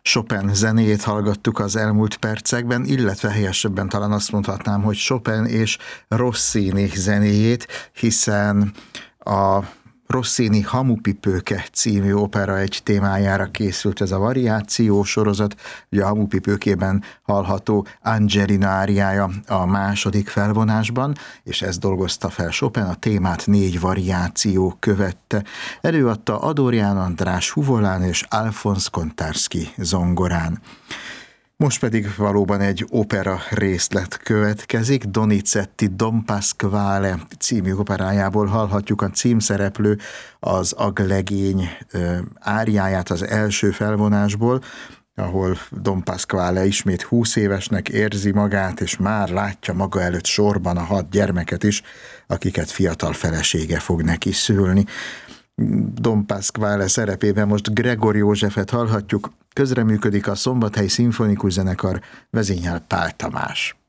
Chopin zenéjét hallgattuk az elmúlt percekben, illetve helyesebben talán azt mondhatnám, hogy Chopin és Rossini zenéjét, hiszen a Rossini Hamupipőke című opera egy témájára készült ez a variáció sorozat. Ugye a Hamupipőkében hallható Angelina áriája a második felvonásban, és ezt dolgozta fel Chopin, a témát 4 variáció követte. Előadta Adorján András huvolán és Alfons Kontarski zongorán. Most pedig valóban egy opera részlet következik. Donizetti Don Pasquale című operájából hallhatjuk a címszereplő, az aglegény áriáját az első felvonásból, ahol Don Pasquale ismét 20 évesnek érzi magát, és már látja maga előtt sorban a 6 gyermeket is, akiket fiatal felesége fog neki szülni. Don Pasquale szerepében most Gregor Józsefet hallhatjuk, közreműködik a Szombathelyi Szimfonikus Zenekar, vezényel Pál Tamás.